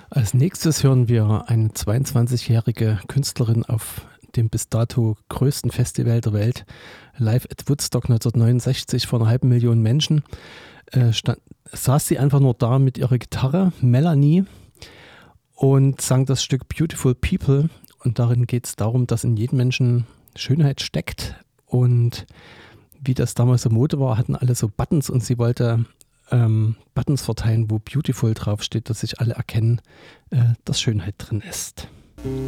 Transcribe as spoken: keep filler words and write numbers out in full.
Als nächstes hören wir eine zweiundzwanzigjährige Künstlerin auf dem bis dato größten Festival der Welt, Live at Woodstock neunzehnhundertneunundsechzig vor einer halben Million Menschen. Äh, stand, saß sie einfach nur da mit ihrer Gitarre, Melanie, und sang das Stück Beautiful People. Und darin geht es darum, dass in jedem Menschen Schönheit steckt. Und wie das damals so Mode war, hatten alle so Buttons und sie wollte ähm, Buttons verteilen, wo Beautiful draufsteht, dass sich alle erkennen, äh, dass Schönheit drin ist.